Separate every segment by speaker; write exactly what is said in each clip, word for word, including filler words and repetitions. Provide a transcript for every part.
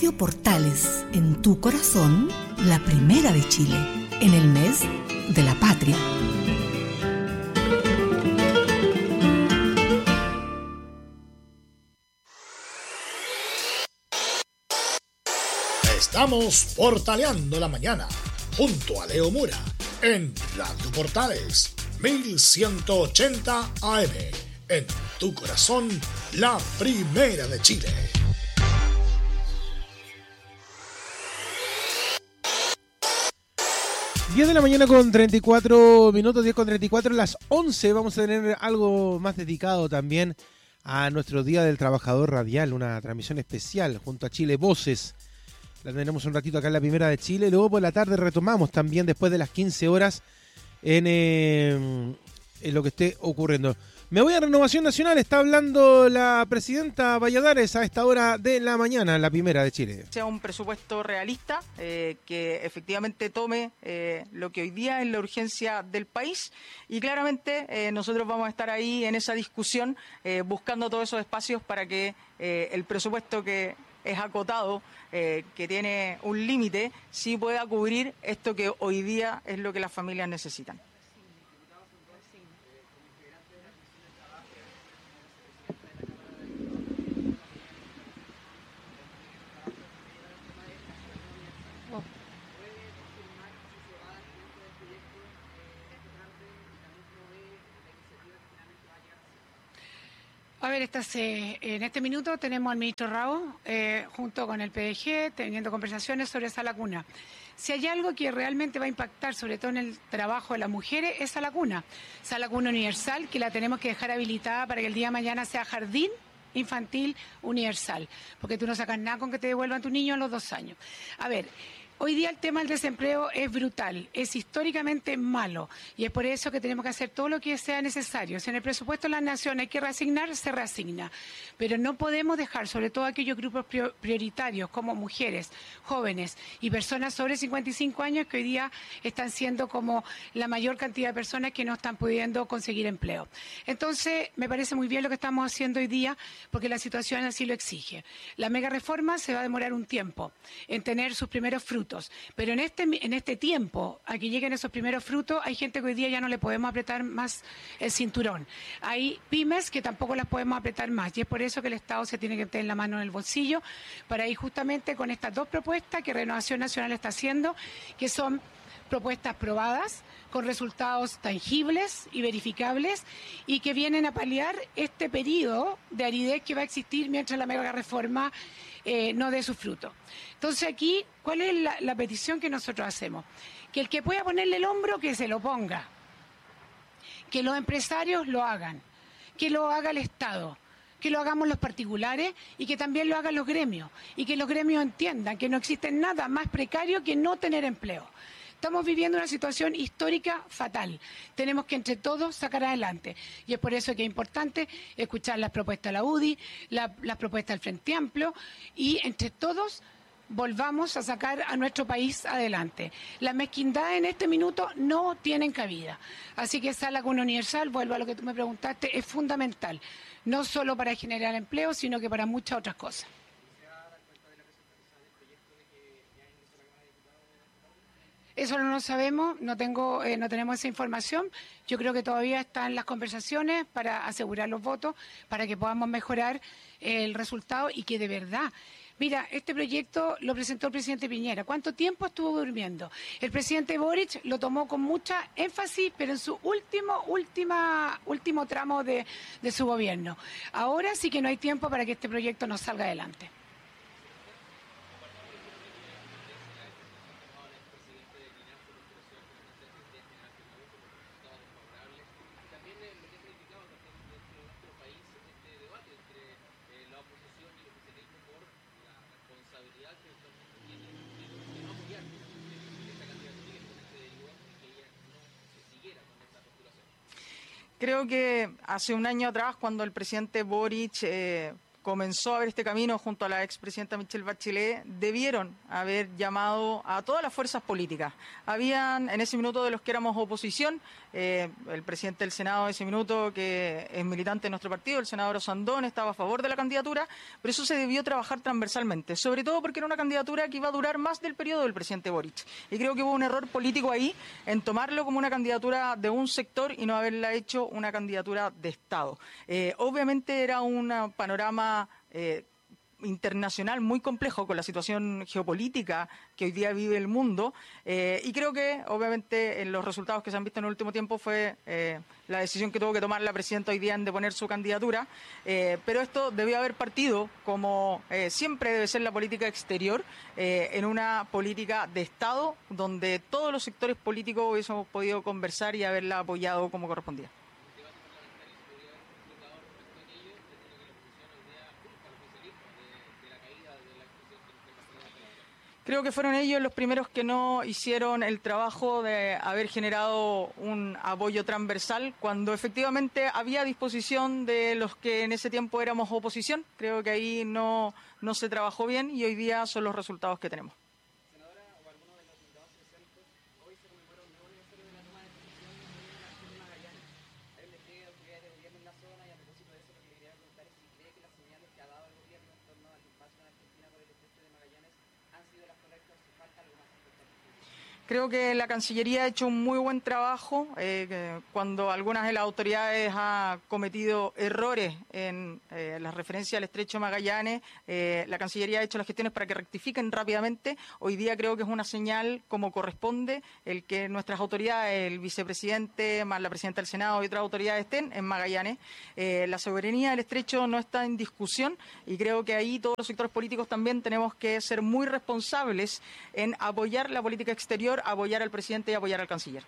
Speaker 1: Radio Portales, en tu corazón, la primera de Chile, en el mes de la patria.
Speaker 2: Estamos portaleando la mañana, junto a Leo Mura, en Radio Portales, mil ciento ochenta A M, en tu corazón, la primera de Chile.
Speaker 3: diez de la mañana con treinta y cuatro minutos, diez con treinta y cuatro, a las once vamos a tener algo más dedicado también a nuestro Día del Trabajador Radial, una transmisión especial junto a Chile Voces. La tendremos un ratito acá en la primera de Chile, luego por la tarde retomamos también después de las quince horas en, eh, en lo que esté ocurriendo. Me voy a Renovación Nacional, está hablando la presidenta Valladares a esta hora de la mañana, la primera de Chile.
Speaker 4: Sea un presupuesto realista, eh, que efectivamente tome eh, lo que hoy día es la urgencia del país, y claramente eh, nosotros vamos a estar ahí en esa discusión eh, buscando todos esos espacios para que eh, el presupuesto que es acotado, eh, que tiene un límite, sí pueda cubrir esto que hoy día es lo que las familias necesitan.
Speaker 5: A ver, estas, eh, en este minuto tenemos al ministro Rao eh, junto con el P D G teniendo conversaciones sobre Sala Cuna. Si hay algo que realmente va a impactar, sobre todo en el trabajo de las mujeres, es Sala Cuna. Sala Cuna universal, que la tenemos que dejar habilitada para que el día de mañana sea jardín infantil universal, porque tú no sacas nada con que te devuelvan tu niño a los dos años. A ver, hoy día el tema del desempleo es brutal, es históricamente malo, y es por eso que tenemos que hacer todo lo que sea necesario. Si en el presupuesto de la nación hay que reasignar, se reasigna, pero no podemos dejar, sobre todo aquellos grupos prioritarios como mujeres, jóvenes y personas sobre cincuenta y cinco años, que hoy día están siendo como la mayor cantidad de personas que no están pudiendo conseguir empleo. Entonces, me parece muy bien lo que estamos haciendo hoy día, porque la situación así lo exige. La mega reforma se va a demorar un tiempo en tener sus primeros frutos. Pero en este, en este tiempo, a que lleguen esos primeros frutos, hay gente que hoy día ya no le podemos apretar más el cinturón. Hay pymes que tampoco las podemos apretar más, y es por eso que el Estado se tiene que meter la mano en el bolsillo para ir justamente con estas dos propuestas que Renovación Nacional está haciendo, que son propuestas probadas, con resultados tangibles y verificables, y que vienen a paliar este periodo de aridez que va a existir mientras la mega reforma eh, no dé su fruto. Entonces aquí, ¿cuál es la, la petición que nosotros hacemos? Que el que pueda ponerle el hombro, que se lo ponga. Que los empresarios lo hagan. Que lo haga el Estado. Que lo hagamos los particulares y que también lo hagan los gremios. Y que los gremios entiendan que no existe nada más precario que no tener empleo. Estamos viviendo una situación histórica fatal. Tenemos que entre todos sacar adelante. Y es por eso que es importante escuchar las propuestas de la U D I, la, las propuestas del Frente Amplio, y entre todos volvamos a sacar a nuestro país adelante. La mezquindad en este minuto no tienen cabida. Así que Sala Cuna Universal, vuelvo a lo que tú me preguntaste, es fundamental. No solo para generar empleo, sino que para muchas otras cosas. Eso no lo sabemos, no tengo, eh, no tenemos esa información. Yo creo que todavía están las conversaciones para asegurar los votos, para que podamos mejorar eh, el resultado y que de verdad... Mira, este proyecto lo presentó el presidente Piñera. ¿Cuánto tiempo estuvo durmiendo? El presidente Boric lo tomó con mucha énfasis, pero en su último, última, último tramo de, de su gobierno. Ahora sí que no hay tiempo para que este proyecto no salga adelante.
Speaker 4: Creo que hace un año atrás, cuando el presidente Boric eh, comenzó a ver este camino junto a la expresidenta Michelle Bachelet, debieron haber llamado a todas las fuerzas políticas. Habían en ese minuto de los que éramos oposición, eh, el presidente del Senado de ese minuto, que es militante de nuestro partido, el senador Osandón, estaba a favor de la candidatura, pero eso se debió trabajar transversalmente, sobre todo porque era una candidatura que iba a durar más del periodo del presidente Boric. Y creo que hubo un error político ahí en tomarlo como una candidatura de un sector y no haberla hecho una candidatura de Estado. Eh, obviamente era un panorama eh, internacional muy complejo con la situación geopolítica que hoy día vive el mundo eh, y creo que obviamente en los resultados que se han visto en el último tiempo fue eh, la decisión que tuvo que tomar la presidenta hoy día en deponer su candidatura, eh, pero esto debió haber partido, como eh, siempre debe ser la política exterior, eh, en una política de Estado donde todos los sectores políticos hubiésemos podido conversar y haberla apoyado como correspondía. Creo que fueron ellos los primeros que no hicieron el trabajo de haber generado un apoyo transversal cuando efectivamente había disposición de los que en ese tiempo éramos oposición. Creo que ahí no, no se trabajó bien y hoy día son los resultados que tenemos.
Speaker 6: Senadora, o alguno de los invitados presentes, hoy se conmemora un nuevo aniversario de la toma de decisión del gobierno de la región de Magallanes. Hay un despliegue de autoridades de gobierno en la zona y a propósito de eso lo que le quería preguntar es si cree que las señales que ha dado el gobierno en torno al impasse en Argentina por el estrecho de Magallanes han sido las correctas o si falta algo más importante.
Speaker 4: Creo que la Cancillería ha hecho un muy buen trabajo eh, que cuando algunas de las autoridades han cometido errores en eh, la referencia al estrecho de Magallanes. Eh, la Cancillería ha hecho las gestiones para que rectifiquen rápidamente. Hoy día creo que es una señal como corresponde el que nuestras autoridades, el vicepresidente, más la presidenta del Senado y otras autoridades estén en Magallanes. Eh, la soberanía del estrecho no está en discusión y creo que ahí todos los sectores políticos también tenemos que ser muy responsables en apoyar la política exterior, apoyar al presidente y apoyar al canciller.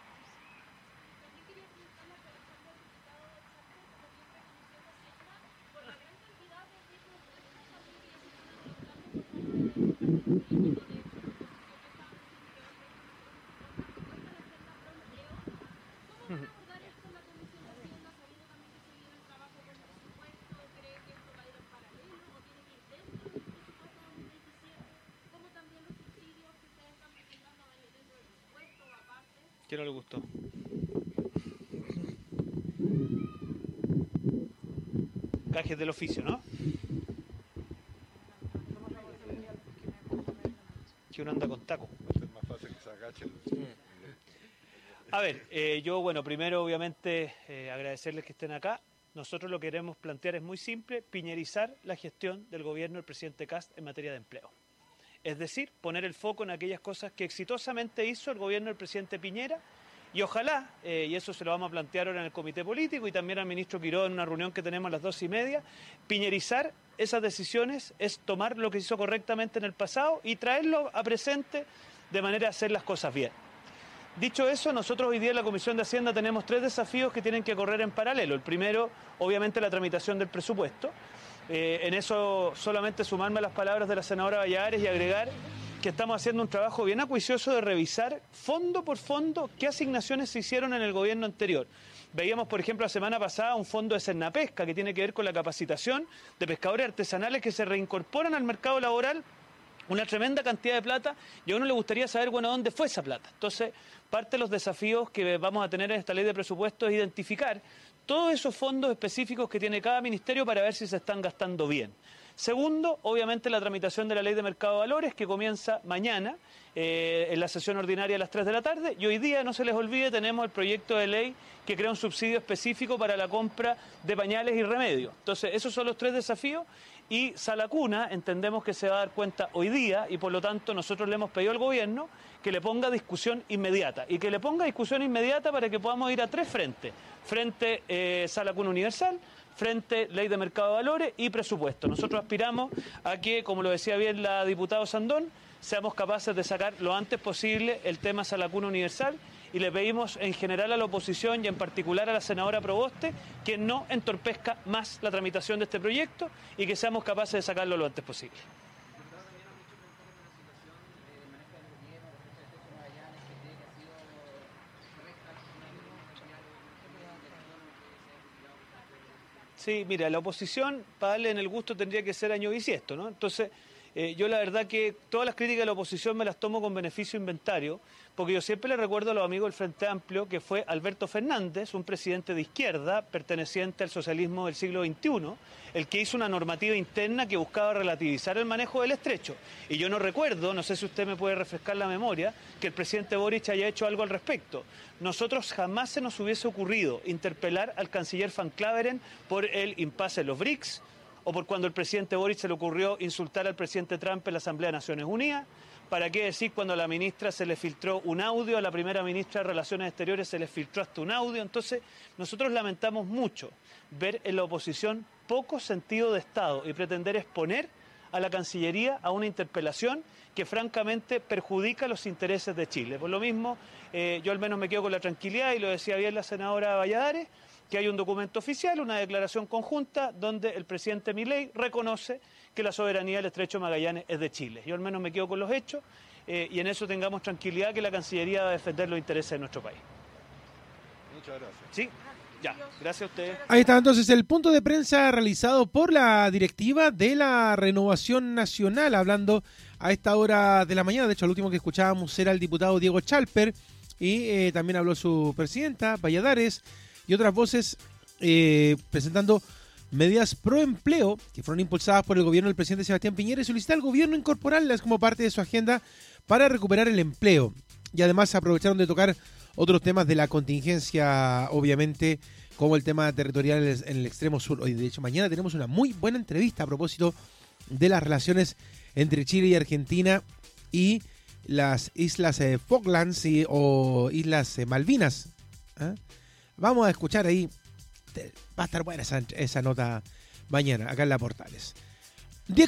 Speaker 7: ¿Qué no le gustó? Gajes del oficio, ¿no? Que uno anda con taco.
Speaker 8: Es más fácil que se agachen.
Speaker 7: A ver, eh, yo, bueno, primero obviamente eh, agradecerles que estén acá. Nosotros lo que queremos plantear es muy simple, piñerizar la gestión del gobierno del presidente Kast en materia de empleo. Es decir, poner el foco en aquellas cosas que exitosamente hizo el gobierno del presidente Piñera y ojalá, eh, y eso se lo vamos a plantear ahora en el comité político y también al ministro Quiró en una reunión que tenemos a las dos y media, piñerizar esas decisiones es tomar lo que hizo correctamente en el pasado y traerlo a presente de manera de hacer las cosas bien. Dicho eso, nosotros hoy día en la Comisión de Hacienda tenemos tres desafíos que tienen que correr en paralelo. El primero, obviamente, la tramitación del presupuesto. Eh, en eso solamente sumarme a las palabras de la senadora Valladares y agregar que estamos haciendo un trabajo bien acuicioso de revisar fondo por fondo qué asignaciones se hicieron en el gobierno anterior. Veíamos, por ejemplo, la semana pasada un fondo de Cernapesca que tiene que ver con la capacitación de pescadores artesanales que se reincorporan al mercado laboral, una tremenda cantidad de plata, y a uno le gustaría saber, bueno, dónde fue esa plata. Entonces, parte de los desafíos que vamos a tener en esta ley de presupuesto es identificar todos esos fondos específicos que tiene cada ministerio para ver si se están gastando bien. Segundo, obviamente la tramitación de la ley de mercado de valores que comienza mañana eh, en la sesión ordinaria a las tres de la tarde y hoy día, no se les olvide, tenemos el proyecto de ley que crea un subsidio específico para la compra de pañales y remedios. Entonces, esos son los tres desafíos y Sala Cuna entendemos que se va a dar cuenta hoy día y por lo tanto nosotros le hemos pedido al gobierno que le ponga discusión inmediata y que le ponga discusión inmediata para que podamos ir a tres frentes. Frente eh, Sala Cuna Universal, frente ley de mercado de valores y presupuesto. Nosotros aspiramos a que, como lo decía bien la diputada Sandón, seamos capaces de sacar lo antes posible el tema Sala Cuna Universal y le pedimos en general a la oposición y en particular a la senadora Proboste que no entorpezca más la tramitación de este proyecto y que seamos capaces de sacarlo lo antes posible. Sí, mira, la oposición, para darle en el gusto, tendría que ser año bisiesto, ¿no? Entonces, eh, yo la verdad que todas las críticas de la oposición me las tomo con beneficio inventario, porque yo siempre le recuerdo a los amigos del Frente Amplio que fue Alberto Fernández, un presidente de izquierda perteneciente al socialismo del siglo veintiuno, el que hizo una normativa interna que buscaba relativizar el manejo del estrecho. Y yo no recuerdo, no sé si usted me puede refrescar la memoria, que el presidente Boric haya hecho algo al respecto. Nosotros jamás se nos hubiese ocurrido interpelar al canciller Van Claveren por el impasse en los B R I C S, o por cuando el presidente Boric se le ocurrió insultar al presidente Trump en la Asamblea de Naciones Unidas. ¿Para qué decir cuando a la ministra se le filtró un audio, a la primera ministra de Relaciones Exteriores se le filtró hasta un audio? Entonces, nosotros lamentamos mucho ver en la oposición poco sentido de Estado y pretender exponer a la Cancillería a una interpelación que francamente perjudica los intereses de Chile. Por lo mismo, eh, yo al menos me quedo con la tranquilidad, y lo decía bien la senadora Valladares, que hay un documento oficial, una declaración conjunta, donde el presidente Milei reconoce que la soberanía del Estrecho de Magallanes es de Chile. Yo al menos me quedo con los hechos, eh, y en eso tengamos tranquilidad, que la Cancillería va a defender los intereses de nuestro país.
Speaker 8: Muchas gracias.
Speaker 7: Sí, ya, gracias a ustedes.
Speaker 3: Ahí está entonces el punto de prensa realizado por la directiva de la Renovación Nacional, hablando a esta hora de la mañana. De hecho, el último que escuchábamos era el diputado Diego Chalper, y eh, también habló su presidenta, Valladares, y otras voces eh, presentando medidas pro empleo que fueron impulsadas por el gobierno del presidente Sebastián Piñera, y solicita al gobierno incorporarlas como parte de su agenda para recuperar el empleo. Y además aprovecharon de tocar otros temas de la contingencia, obviamente, como el tema territorial en el extremo sur. Hoy, de hecho, mañana tenemos una muy buena entrevista a propósito de las relaciones entre Chile y Argentina y las islas eh, Falklands y, o islas eh, Malvinas. ¿eh? Vamos a escuchar ahí, va a estar buena esa, esa nota mañana, acá en La Portales.